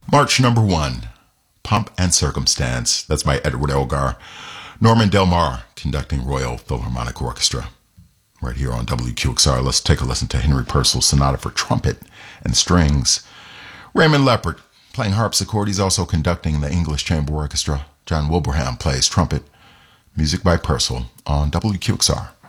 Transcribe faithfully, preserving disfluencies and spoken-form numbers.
March number one, Pomp and Circumstance. That's by Edward Elgar. Norman Del Mar conducting Royal Philharmonic Orchestra. Right here on W Q X R. Let's take a listen to Henry Purcell's Sonata for Trumpet and Strings. Raymond Leppard playing harpsichord. He's also conducting the English Chamber Orchestra. John Wilbraham plays trumpet. Music by Purcell on W Q X R.